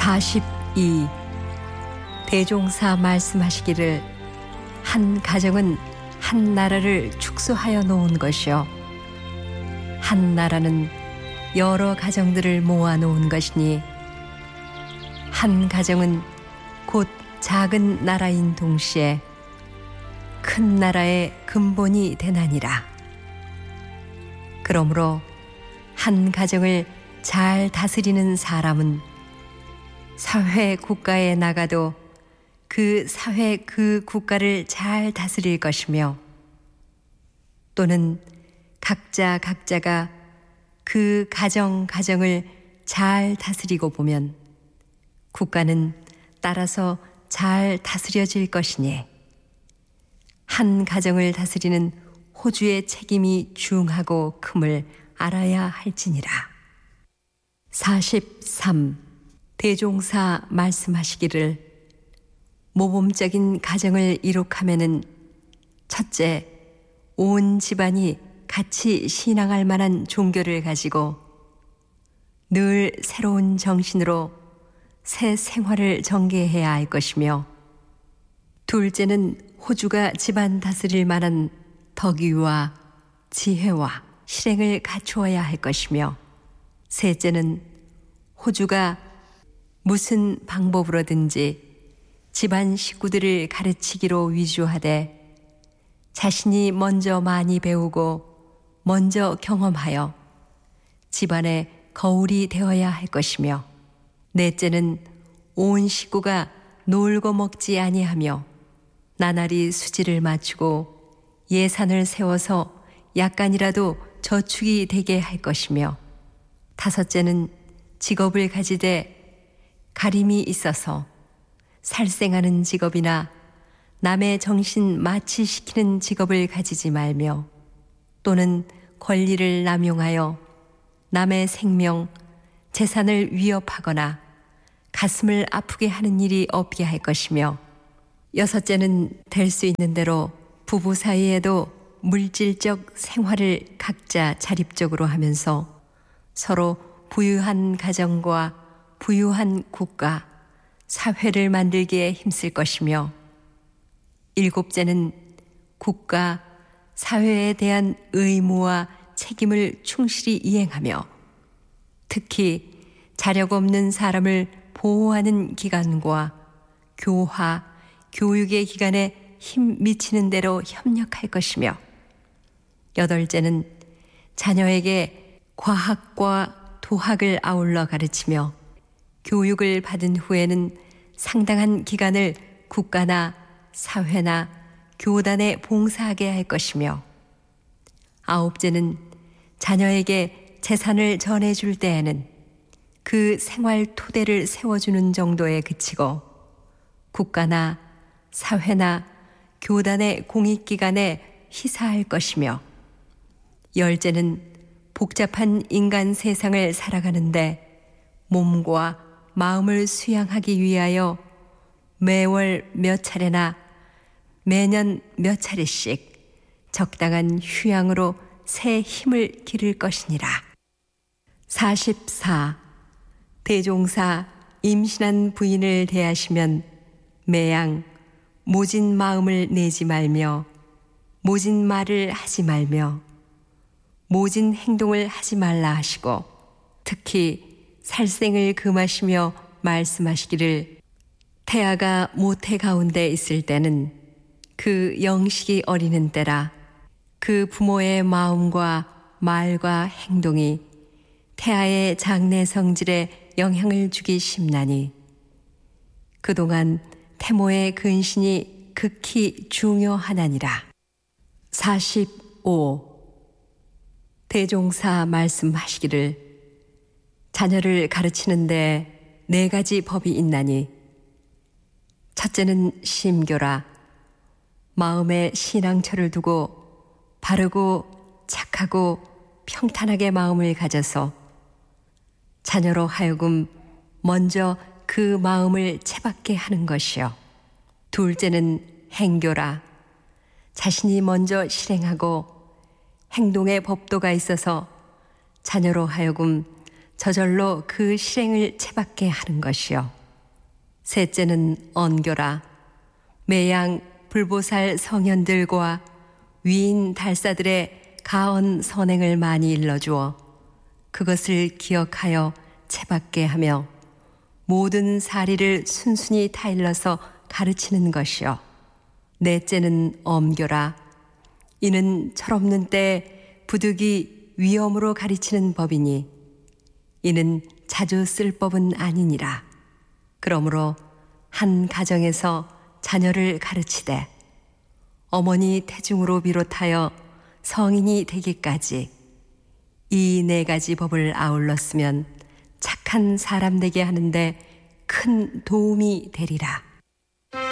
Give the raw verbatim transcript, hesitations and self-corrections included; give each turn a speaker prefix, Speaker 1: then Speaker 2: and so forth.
Speaker 1: 사십이. 대종사 말씀하시기를 한 가정은 한 나라를 축소하여 놓은 것이요 한 나라는 여러 가정들을 모아 놓은 것이니 한 가정은 곧 작은 나라인 동시에 큰 나라의 근본이 되나니라. 그러므로 한 가정을 잘 다스리는 사람은 사회 국가에 나가도 그 사회 그 국가를 잘 다스릴 것이며 또는 각자 각자가 그 가정 가정을 잘 다스리고 보면 국가는 따라서 잘 다스려질 것이니 한 가정을 다스리는 호주의 책임이 중하고 큼을 알아야 할지니라. 사십삼. 대종사 말씀하시기를 모범적인 가정을 이룩하면은 첫째, 온 집안이 같이 신앙할 만한 종교를 가지고 늘 새로운 정신으로 새 생활을 전개해야 할 것이며 둘째는 호주가 집안 다스릴 만한 덕유와 지혜와 실행을 갖추어야 할 것이며 셋째는 호주가 무슨 방법으로든지 집안 식구들을 가르치기로 위주하되 자신이 먼저 많이 배우고 먼저 경험하여 집안의 거울이 되어야 할 것이며 넷째는 온 식구가 놀고 먹지 아니하며 나날이 수지를 맞추고 예산을 세워서 약간이라도 저축이 되게 할 것이며 다섯째는 직업을 가지되 가림이 있어서 살생하는 직업이나 남의 정신 마취시키는 직업을 가지지 말며 또는 권리를 남용하여 남의 생명, 재산을 위협하거나 가슴을 아프게 하는 일이 없게 할 것이며 여섯째는 될 수 있는 대로 부부 사이에도 물질적 생활을 각자 자립적으로 하면서 서로 부유한 가정과 부유한 국가, 사회를 만들기에 힘쓸 것이며 일곱째는 국가, 사회에 대한 의무와 책임을 충실히 이행하며 특히 자력 없는 사람을 보호하는 기관과 교화, 교육의 기관에 힘 미치는 대로 협력할 것이며 여덟째는 자녀에게 과학과 도학을 아울러 가르치며 교육을 받은 후에는 상당한 기간을 국가나 사회나 교단에 봉사하게 할 것이며 아홉째는 자녀에게 재산을 전해줄 때에는 그 생활 토대를 세워주는 정도에 그치고 국가나 사회나 교단의 공익기관에 희사할 것이며 열째는 복잡한 인간 세상을 살아가는데 몸과 마음을 수양하기 위하여 매월 몇 차례나 매년 몇 차례씩 적당한 휴양으로 새 힘을 기를 것이니라. 사십사. 대종사 임신한 부인을 대하시면 매양 모진 마음을 내지 말며 모진 말을 하지 말며 모진 행동을 하지 말라 하시고 특히 살생을 금하시며 말씀하시기를 태아가 모태 가운데 있을 때는 그 영식이 어리는 때라 그 부모의 마음과 말과 행동이 태아의 장래 성질에 영향을 주기 쉽나니 그동안 태모의 근신이 극히 중요하나니라. 사십오. 대종사 말씀하시기를 자녀를 가르치는데 네 가지 법이 있나니 첫째는 심교라. 마음에 신앙처를 두고 바르고 착하고 평탄하게 마음을 가져서 자녀로 하여금 먼저 그 마음을 채받게 하는 것이요. 둘째는 행교라. 자신이 먼저 실행하고 행동의 법도가 있어서 자녀로 하여금 저절로 그 실행을 채받게 하는 것이요. 셋째는 언교라. 매양 불보살 성현들과 위인 달사들의 가언 선행을 많이 일러주어 그것을 기억하여 채받게 하며 모든 사리를 순순히 타일러서 가르치는 것이요. 넷째는 엄교라. 이는 철없는 때 부득이 위엄으로 가르치는 법이니 이는 자주 쓸 법은 아니니라. 그러므로 한 가정에서 자녀를 가르치되 어머니 태중으로 비롯하여 성인이 되기까지 이 네 가지 법을 아울렀으면 착한 사람 되게 하는데 큰 도움이 되리라.